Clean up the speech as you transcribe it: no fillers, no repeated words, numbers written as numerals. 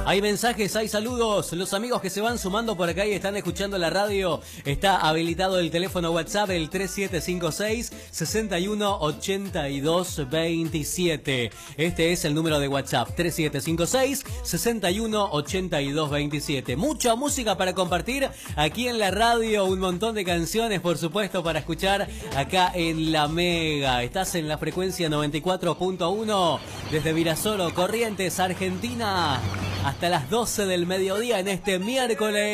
Hay mensajes, hay saludos. Los amigos que se van sumando por acá y están escuchando la radio. Está habilitado el teléfono WhatsApp, el 3756-618227. Este es el número de WhatsApp, 3756-618227. Mucha música para compartir aquí en la radio. Un montón de canciones, por supuesto, para escuchar acá en La Mega. Estás en la frecuencia 94.1 desde Virasoro, Corrientes, Argentina. Hasta las 12 del mediodía en este miércoles.